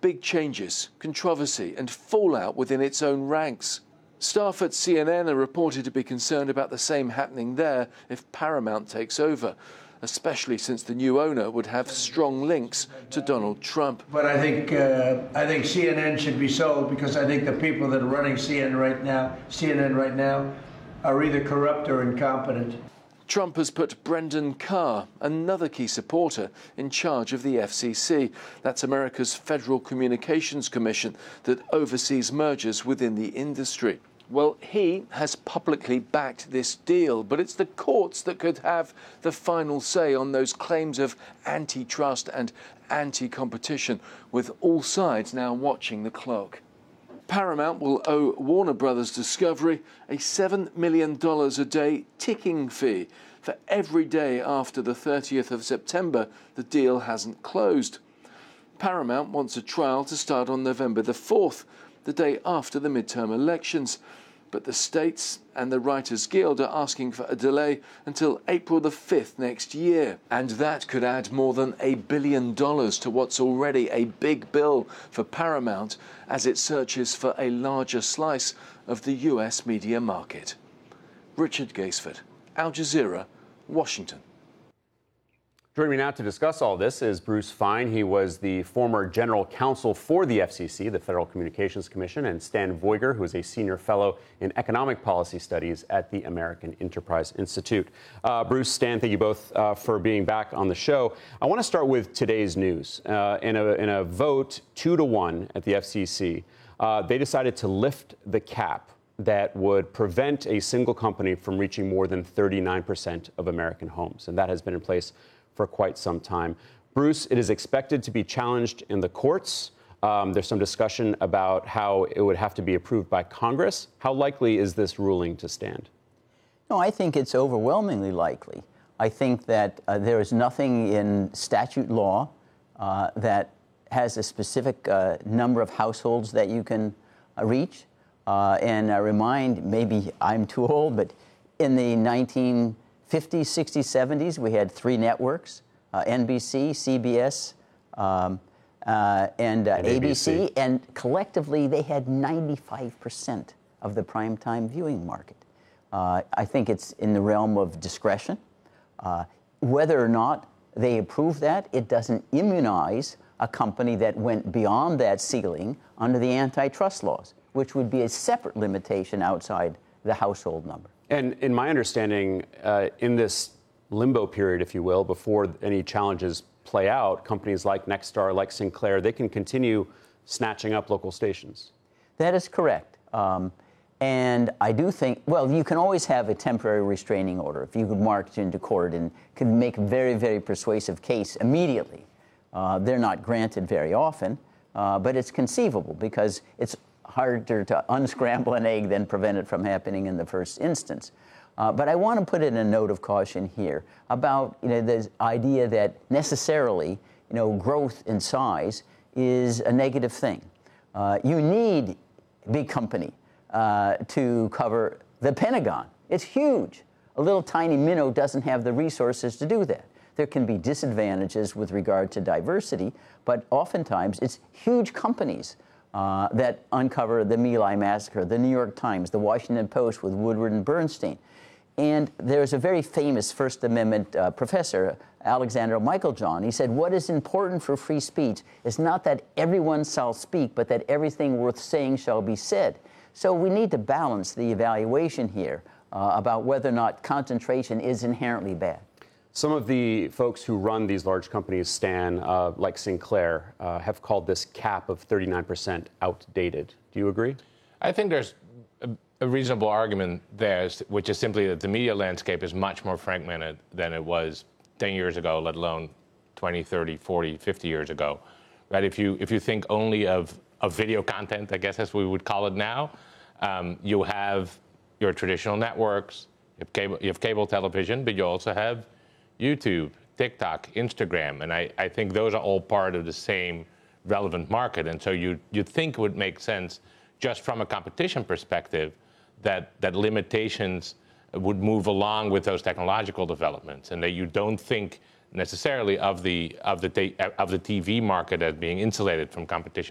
big changes, controversy and fallout within its own ranks. Staff at CNN are reported to be concerned about the same happening there if Paramount takes over, especially since the new owner would have strong links to Donald Trump. But I think CNN should be sold because I think the people that are running CNN right now are either corrupt or incompetent. Trump has put Brendan Carr, another key supporter, in charge of the FCC. That's America's Federal Communications Commission that oversees mergers within the industry. Well, he has publicly backed this deal, but it's the courts that could have the final say on those claims of antitrust and anti-competition, with all sides now watching the clock. Paramount will owe Warner Brothers Discovery a $7 million a day ticking fee for every day after the 30th of September the deal hasn't closed. Paramount wants a trial to start on November the 4th, the day after the midterm elections. But the states and the Writers Guild are asking for a delay until April the 5th next year. And that could add more than $1 billion to what's already a big bill for Paramount as it searches for a larger slice of the US media market. Richard Gaisford, Al Jazeera, Washington. Joining me now to discuss all this is Bruce Fein. He was the former general counsel for the FCC, the Federal Communications Commission, and Stan Voiger, who is a senior fellow in economic policy studies at the American Enterprise Institute. Bruce, Stan, thank you both for being back on the show. I want to start with today's news. In a vote 2-1 at the FCC, they decided to lift the cap that would prevent a single company from reaching more than 39% of American homes, and that has been in place for quite some time. Bruce, it is expected to be challenged in the courts. There's some discussion about how it would have to be approved by Congress. How likely is this ruling to stand? No, I think it's overwhelmingly likely. I think that there is nothing in statute law that has a specific number of households that you can reach. And I remind, maybe I'm too old, but in the 1950s, 60s, 70s, we had 3 networks, NBC, CBS, and ABC, and collectively they had 95% of the primetime viewing market. I think it's in the realm of discretion. Whether or not they approve that, it doesn't immunize a company that went beyond that ceiling under the antitrust laws, which would be a separate limitation outside the household number. And in my understanding, in this limbo period, if you will, before any challenges play out, companies like Nexstar, like Sinclair, they can continue snatching up local stations. That is correct. And I do think, well, you can always have a temporary restraining order if you could march into court and can make a very, very persuasive case immediately. They're not granted very often, but it's conceivable because it's harder to unscramble an egg than prevent it from happening in the first instance. But I want to put in a note of caution here about the idea that necessarily growth in size is a negative thing. You need a big company to cover the Pentagon. It's huge. A little tiny minnow doesn't have the resources to do that. There can be disadvantages with regard to diversity, but oftentimes it's huge companies that uncover the My Lai massacre, the New York Times, the Washington Post with Woodward and Bernstein. And there's a very famous First Amendment professor, Alexander Meiklejohn. He said, what is important for free speech is not that everyone shall speak, but that everything worth saying shall be said. So we need to balance the evaluation here about whether or not concentration is inherently bad. Some of the folks who run these large companies, Stan, like Sinclair, have called this cap of 39% outdated. Do you agree? I think there's a reasonable argument there, which is simply that the media landscape is much more fragmented than it was 10 years ago, let alone 20, 30, 40, 50 years ago. Right? If you think only of video content, I guess as we would call it now, you have your traditional networks, you have cable television, but you also have YouTube, TikTok, Instagram, and I think those are all part of the same relevant market. And so you'd think it would make sense, just from a competition perspective, that limitations would move along with those technological developments, and that you don't think necessarily of the TV market as being insulated from competition.